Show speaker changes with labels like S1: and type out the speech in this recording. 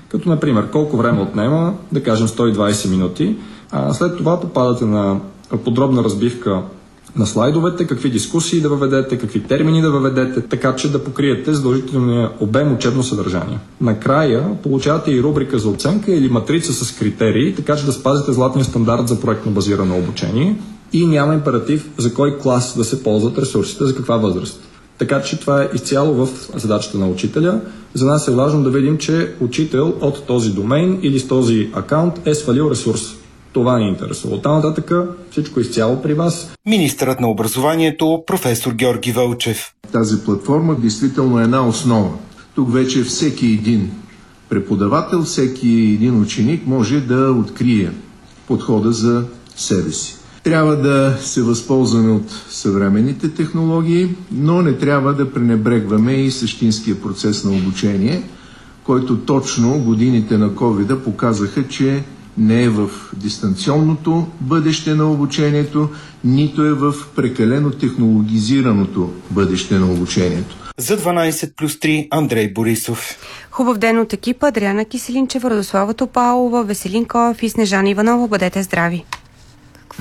S1: като например колко време отнема, да кажем 120 минути. След това попадате на подробна разбивка на слайдовете, какви дискусии да въведете, какви термини да въведете, така че да покриете задължителния обем учебно съдържание. Накрая получавате и рубрика за оценка или матрица с критерии, така че да спазите златния стандарт за проектно базирано обучение и няма императив за кой клас да се ползват ресурсите, за каква възраст. Така че това е изцяло в задачата на учителя. За нас е важно да видим, че учител от този домейн или с този акаунт е свалил ресурс. Това ни интересува. Оттам нататък всичко изцяло при вас.
S2: Министърът на образованието професор Георги Вълчев.
S3: Тази платформа действително е една основа. Тук вече всеки един преподавател, всеки един ученик може да открие подхода за себе си. Трябва да се възползваме от съвременните технологии, но не трябва да пренебрегваме и същинския процес на обучение, който точно годините на COVID показаха, че не е в дистанционното бъдеще на обучението, нито е в прекалено технологизираното бъдеще на обучението.
S2: За 12+3 Андрей Борисов.
S4: Хубав ден от екипа Адриана Киселинчева, Радослава Топалова, Веселин Коев и Снежана Иванова. Бъдете здрави!